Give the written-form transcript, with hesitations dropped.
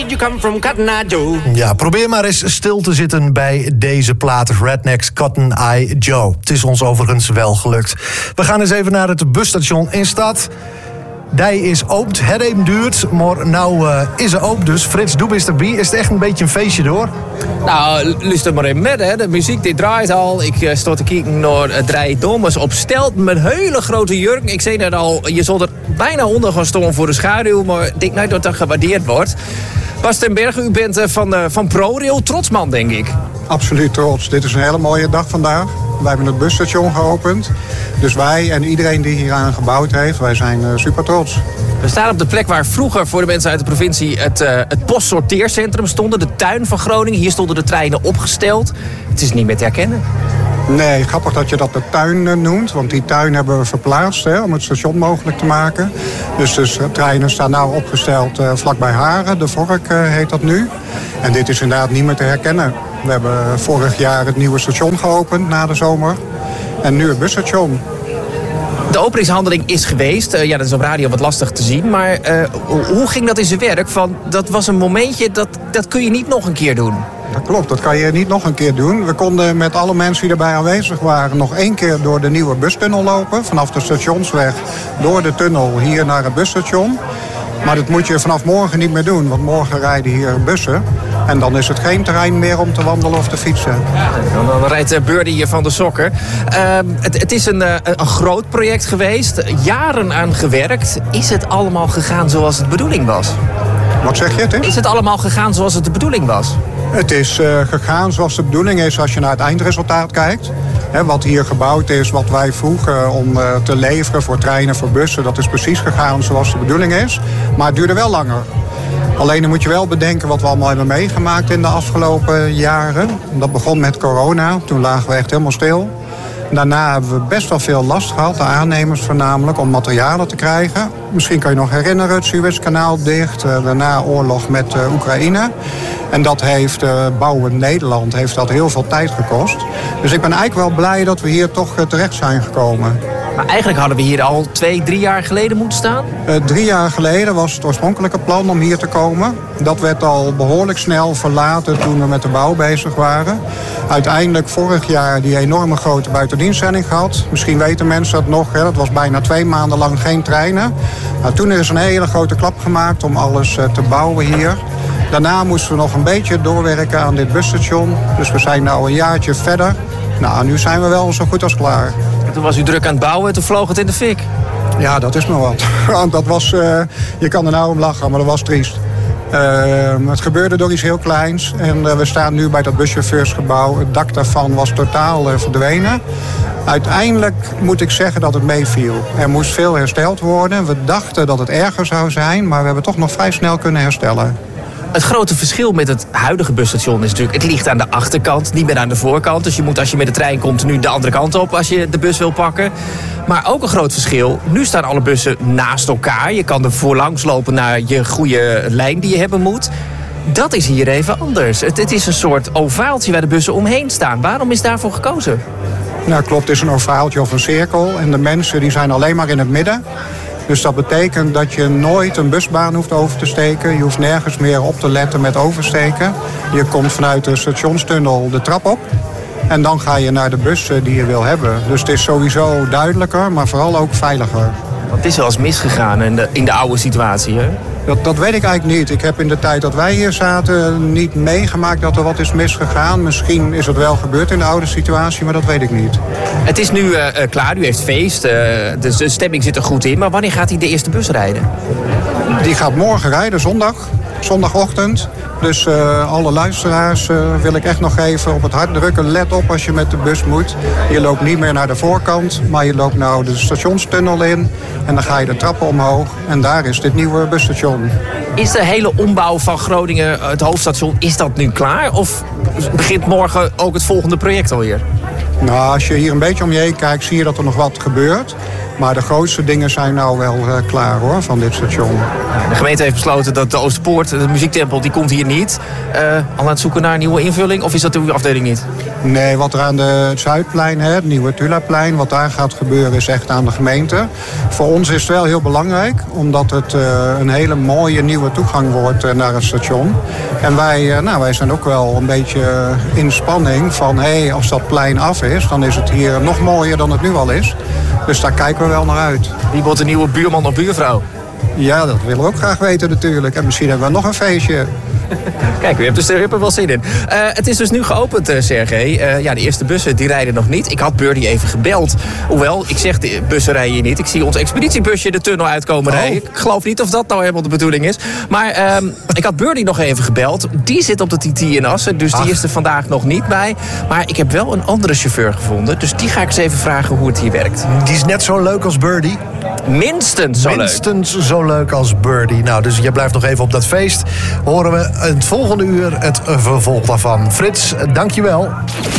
did you come from, Cotton Eye Joe? Ja, probeer maar eens stil te zitten bij deze plaat Rednecks Cotton Eye Joe. Het is ons overigens wel gelukt. We gaan eens even naar het busstation in stad. Die is opend, het even duurt, maar nou is er open dus. Frits, doe bist erbij. Is het echt een beetje een feestje door? Nou, luister maar even met, hè. De muziek die draait al. Ik sta te kijken naar drie dames op stelt met hele grote jurken. Ik zei net al, je zult er bijna onder gaan staan voor de schaduw, maar ik denk niet dat dat gewaardeerd wordt. Bas ten Berge, u bent van ProRail, trots man, denk ik. Absoluut trots. Dit is een hele mooie dag vandaag. Wij hebben het busstation geopend. Dus wij en iedereen die hieraan gebouwd heeft, wij zijn super trots. We staan op de plek waar vroeger voor de mensen uit de provincie het postsorteercentrum stonden. De tuin van Groningen. Hier stonden de treinen opgesteld. Het is niet meer te herkennen. Nee, grappig dat je dat de tuin noemt. Want die tuin hebben we verplaatst om het station mogelijk te maken. Dus de treinen staan nou opgesteld vlakbij Haren. De Vork heet dat nu. En dit is inderdaad niet meer te herkennen. We hebben vorig jaar het nieuwe station geopend na de zomer. En nu het busstation. De openingshandeling is geweest. Ja, dat is op radio wat lastig te zien. Maar hoe ging dat in zijn werk? Dat was een momentje, dat kun je niet nog een keer doen. Dat klopt, dat kan je niet nog een keer doen. We konden met alle mensen die erbij aanwezig waren nog 1 keer door de nieuwe bustunnel lopen. Vanaf de stationsweg door de tunnel hier naar het busstation. Maar dat moet je vanaf morgen niet meer doen, want morgen rijden hier bussen. En dan is het geen terrein meer om te wandelen of te fietsen. Dan rijdt Birdie hier van de sokken. Het is een groot project geweest, jaren aan gewerkt. Is het allemaal gegaan zoals het de bedoeling was? Wat zeg je, Tim? Is het allemaal gegaan zoals het de bedoeling was? Het is gegaan zoals de bedoeling is als je naar het eindresultaat kijkt. Wat hier gebouwd is, wat wij vroegen om te leveren voor treinen, voor bussen, dat is precies gegaan zoals de bedoeling is. Maar het duurde wel langer. Alleen dan moet je wel bedenken wat we allemaal hebben meegemaakt in de afgelopen jaren. Dat begon met corona, toen lagen we echt helemaal stil. Daarna hebben we best wel veel last gehad, de aannemers voornamelijk, om materialen te krijgen. Misschien kan je nog herinneren, het Suezkanaal dicht, daarna oorlog met Oekraïne. En dat heeft Bouwen Nederland heeft dat heel veel tijd gekost. Dus ik ben eigenlijk wel blij dat we hier toch terecht zijn gekomen. Maar eigenlijk hadden we hier al 2-3 jaar geleden moeten staan? 3 jaar geleden was het oorspronkelijke plan om hier te komen. Dat werd al behoorlijk snel verlaten toen we met de bouw bezig waren. Uiteindelijk vorig jaar die enorme grote buitendienstzending gehad. Misschien weten mensen dat nog. Dat was bijna 2 maanden lang geen treinen. Nou, toen is een hele grote klap gemaakt om alles te bouwen hier. Daarna moesten we nog een beetje doorwerken aan dit busstation. Dus we zijn nu een jaartje verder. Nou, nu zijn we wel zo goed als klaar. En toen was u druk aan het bouwen en toen vloog het in de fik. Ja, dat is nog wat. Dat was, je kan er nou om lachen, maar dat was triest. Het gebeurde door iets heel kleins. En we staan nu bij dat buschauffeursgebouw. Het dak daarvan was totaal verdwenen. Uiteindelijk moet ik zeggen dat het meeviel. Er moest veel hersteld worden. We dachten dat het erger zou zijn, maar we hebben toch nog vrij snel kunnen herstellen. Het grote verschil met het huidige busstation is natuurlijk, het ligt aan de achterkant, niet meer aan de voorkant. Dus je moet als je met de trein komt nu de andere kant op als je de bus wil pakken. Maar ook een groot verschil, nu staan alle bussen naast elkaar. Je kan er voorlangs lopen naar je goede lijn die je hebben moet. Dat is hier even anders. Het is een soort ovaaltje waar de bussen omheen staan. Waarom is daarvoor gekozen? Nou klopt, het is een ovaaltje of een cirkel. En de mensen die zijn alleen maar in het midden. Dus dat betekent dat je nooit een busbaan hoeft over te steken. Je hoeft nergens meer op te letten met oversteken. Je komt vanuit de stationstunnel de trap op. En dan ga je naar de bus die je wil hebben. Dus het is sowieso duidelijker, maar vooral ook veiliger. Het is wel eens misgegaan in de oude situatie, hè? Dat weet ik eigenlijk niet. Ik heb in de tijd dat wij hier zaten niet meegemaakt dat er wat is misgegaan. Misschien is het wel gebeurd in de oude situatie, maar dat weet ik niet. Het is nu klaar, u heeft feest, de stemming zit er goed in. Maar wanneer gaat hij de eerste bus rijden? Die gaat morgen rijden, zondagochtend. Dus alle luisteraars wil ik echt nog even op het hart drukken. Let op als je met de bus moet. Je loopt niet meer naar de voorkant, maar je loopt nou de stationstunnel in. En dan ga je de trappen omhoog. En daar is dit nieuwe busstation. Is de hele ombouw van Groningen, het hoofdstation, is dat nu klaar? Of begint morgen ook het volgende project alweer? Nou, als je hier een beetje om je heen kijkt, zie je dat er nog wat gebeurt. Maar de grootste dingen zijn nou wel klaar hoor, van dit station. De gemeente heeft besloten dat de Oosterpoort, de muziektempel, die komt hier niet. Al aan het zoeken naar een nieuwe invulling? Of is dat uw afdeling niet? Nee, wat er aan het Zuidplein, het nieuwe Tulaplein, wat daar gaat gebeuren is echt aan de gemeente. Voor ons is het wel heel belangrijk, omdat het een hele mooie nieuwe toegang wordt naar het station. En wij zijn ook wel een beetje in spanning van als dat plein af is, dan is het hier nog mooier dan het nu al is. Dus daar kijken we wel naar uit. Wie wordt de nieuwe buurman of buurvrouw? Ja, dat willen we ook graag weten natuurlijk. En misschien hebben we nog een feestje. Kijk, u hebt er wel zin in. Het is dus nu geopend, Sergej. De eerste bussen die rijden nog niet. Ik had Birdie even gebeld. Hoewel, ik zeg, de bussen rijden hier niet. Ik zie ons expeditiebusje de tunnel uitkomen rijden. Ik geloof niet of dat nou helemaal de bedoeling is. Maar ik had Birdie nog even gebeld. Die zit op de TT in Assen, dus die is er vandaag nog niet bij. Maar ik heb wel een andere chauffeur gevonden. Dus die ga ik eens even vragen hoe het hier werkt. Die is net zo leuk als Birdie. Minstens zo leuk als Birdie. Nou, dus jij blijft nog even op dat feest. Horen we het volgende uur het vervolg daarvan. Frits, dankjewel.